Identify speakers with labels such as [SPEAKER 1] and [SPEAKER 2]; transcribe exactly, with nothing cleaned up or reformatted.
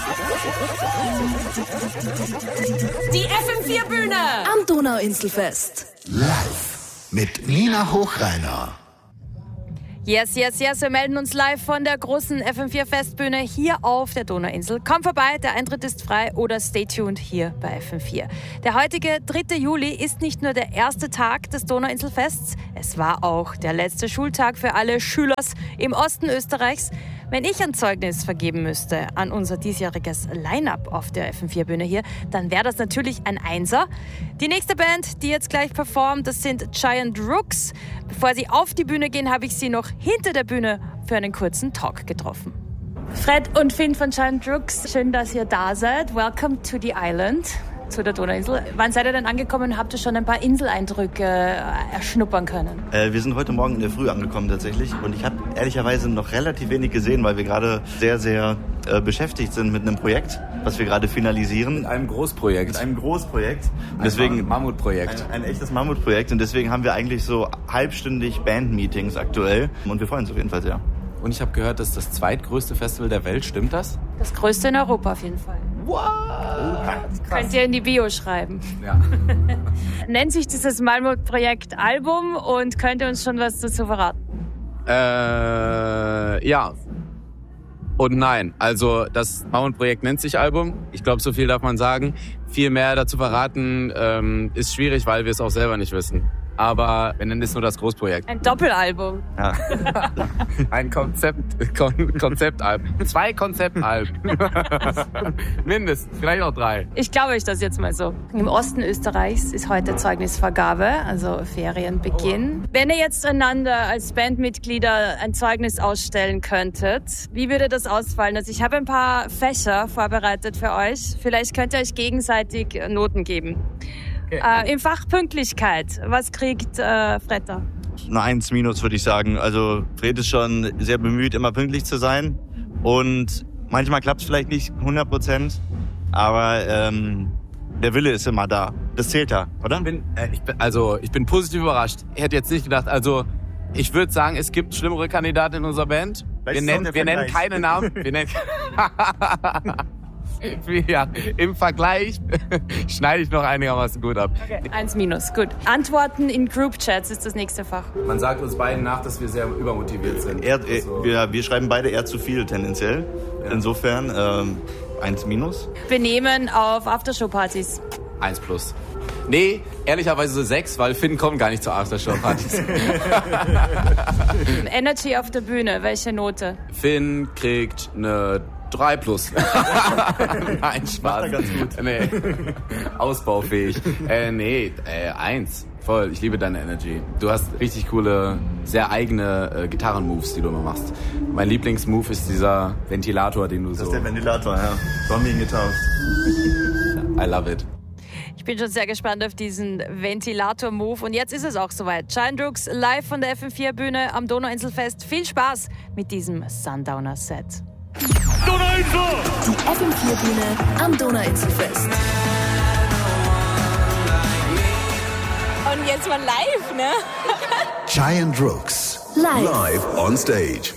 [SPEAKER 1] Die F M vier Bühne
[SPEAKER 2] am Donauinselfest.
[SPEAKER 3] Live mit Nina Hochreiner.
[SPEAKER 4] Yes, yes, yes, wir melden uns live von der großen F M vier Festbühne hier auf der Donauinsel. Komm vorbei, der Eintritt ist frei oder stay tuned hier bei F M vier. Der heutige dritte Juli ist nicht nur der erste Tag des Donauinselfests, es war auch der letzte Schultag für alle Schülers im Osten Österreichs. Wenn ich ein Zeugnis vergeben müsste an unser diesjähriges Line-Up auf der F M vier Bühne hier, dann wäre das natürlich ein Einser. Die nächste Band, die jetzt gleich performt, das sind Giant Rooks. Bevor sie auf die Bühne gehen, habe ich sie noch hinter der Bühne für einen kurzen Talk getroffen. Fred und Finn von Giant Rooks, schön, dass ihr da seid. Welcome to the island, zu der Donauinsel. Wann seid ihr denn angekommen und habt ihr schon ein paar Inseleindrücke erschnuppern können?
[SPEAKER 5] Äh, wir sind heute Morgen in der Früh angekommen tatsächlich und ich habe ehrlicherweise noch relativ wenig gesehen, weil wir gerade sehr, sehr äh, beschäftigt sind mit einem Projekt, was wir gerade finalisieren.
[SPEAKER 6] Mit einem Großprojekt.
[SPEAKER 5] Mit einem Großprojekt.
[SPEAKER 6] Ein
[SPEAKER 5] deswegen,
[SPEAKER 6] Mammutprojekt.
[SPEAKER 5] Ein, ein echtes Mammutprojekt und deswegen haben wir eigentlich so halbstündig Bandmeetings aktuell und wir freuen uns auf jeden Fall sehr.
[SPEAKER 6] Und ich habe gehört, das ist das zweitgrößte Festival der Welt, stimmt das?
[SPEAKER 4] Das größte in Europa auf jeden Fall.
[SPEAKER 6] Wow!
[SPEAKER 4] Das könnt ihr in die Bio schreiben.
[SPEAKER 6] Ja.
[SPEAKER 4] Nennt sich dieses Mammutprojekt Album und könnt ihr uns schon was dazu verraten?
[SPEAKER 6] Äh, ja. Und nein. Also das Mammutprojekt nennt sich Album. Ich glaube, so viel darf man sagen. Viel mehr dazu verraten ähm, ist schwierig, weil wir es auch selber nicht wissen. Aber wir nennen es nur das Großprojekt.
[SPEAKER 4] Ein Doppelalbum.
[SPEAKER 5] Ja.
[SPEAKER 6] Ein Konzept, Kon, Konzeptalbum. Zwei Konzeptalben. Mindestens, vielleicht auch drei.
[SPEAKER 4] Ich glaube euch das jetzt mal so. Im Osten Österreichs ist heute Zeugnisvergabe, also Ferienbeginn. Oh. Wenn ihr jetzt einander als Bandmitglieder ein Zeugnis ausstellen könntet, wie würde das ausfallen? Also ich habe ein paar Fächer vorbereitet für euch. Vielleicht könnt ihr euch gegenseitig Noten geben. Okay. Äh, Im Fach Pünktlichkeit, was kriegt äh, Fred da?
[SPEAKER 5] Eine eins minus würde ich sagen. Also Fred ist schon sehr bemüht, immer pünktlich zu sein. Und manchmal klappt es vielleicht nicht hundert Prozent, aber ähm, der Wille ist immer da. Das zählt da, oder?
[SPEAKER 6] Ich bin, äh, ich bin, also ich bin positiv überrascht. Ich hätte jetzt nicht gedacht, also ich würde sagen, es gibt schlimmere Kandidaten in unserer Band. Wir nennen, wir nennen keine Namen. Wir nennen Ja, im Vergleich schneide ich noch einigermaßen gut ab.
[SPEAKER 4] Okay. Eins minus, gut. Antworten in Groupchats ist das nächste Fach.
[SPEAKER 6] Man sagt uns beiden nach, dass wir sehr übermotiviert sind.
[SPEAKER 5] Er, also wir, wir schreiben beide eher zu viel tendenziell. Ja. Insofern ähm, eins minus.
[SPEAKER 4] Benehmen auf Aftershow-Partys.
[SPEAKER 6] Eins plus. Nee, ehrlicherweise so sechs, weil Finn kommt gar nicht zu Aftershow-Partys.
[SPEAKER 4] Energy auf der Bühne, welche Note?
[SPEAKER 6] Finn kriegt eine drei plus. Nein, Spaß.
[SPEAKER 5] Macht er ganz gut.
[SPEAKER 6] Nee. Ausbaufähig. Äh, nee, äh, eins. Voll, ich liebe deine Energy. Du hast richtig coole, sehr eigene äh, Gitarrenmoves, die du immer machst. Mein Lieblingsmove ist dieser Ventilator, den du
[SPEAKER 5] das
[SPEAKER 6] so...
[SPEAKER 5] Das ist der Ventilator, ja. Bombing Guitars.
[SPEAKER 6] I love it.
[SPEAKER 4] Ich bin schon sehr gespannt auf diesen Ventilator-Move. Und jetzt ist es auch soweit. Giant Rooks live von der F M vier Bühne am Donauinselfest. Viel Spaß mit diesem Sundowner-Set.
[SPEAKER 1] Donauinsel!
[SPEAKER 2] Die F M vier Bühne am Donauinselfest.
[SPEAKER 7] Und jetzt mal live, ne?
[SPEAKER 3] Giant Rooks.
[SPEAKER 2] Live.
[SPEAKER 3] Live on stage.